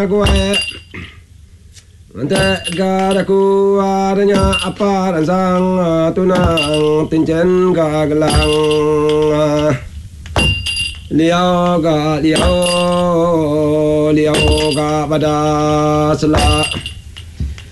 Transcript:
gue Tegaraku adanya apa ransang tunang tincen gagelang liao ga pada selak